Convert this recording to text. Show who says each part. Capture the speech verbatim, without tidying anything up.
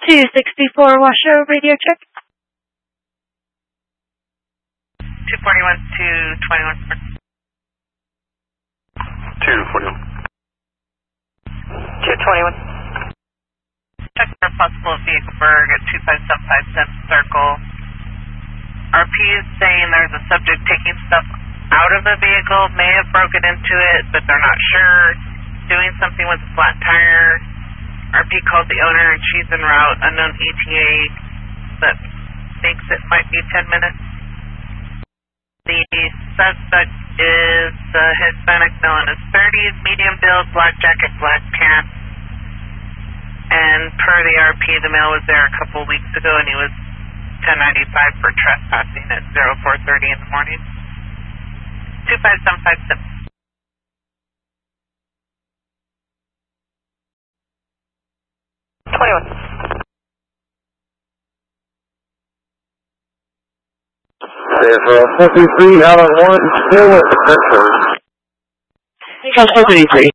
Speaker 1: two sixty-four Washoe radio check.
Speaker 2: two forty-one, two twenty-one.
Speaker 3: two forty-one.
Speaker 2: two twenty-one. Check for possible vehicle berg at two five seven five Center Circle. R P is saying there's a subject taking stuff out of the vehicle, may have broken into it, but they're not sure. Doing something with a flat tire. R P called the owner and she's en route. Unknown E T A, but thinks it might be ten minutes. The suspect is uh, Hispanic, male in his thirties, medium build, black jacket, black pants. And per the R P, the male was there a couple weeks ago and he was ten ninety-five for trespassing at zero four thirty in the morning. two five seven five seven. twenty-one.
Speaker 3: If uh, four three three, Alan one, still at the French.
Speaker 1: four three three.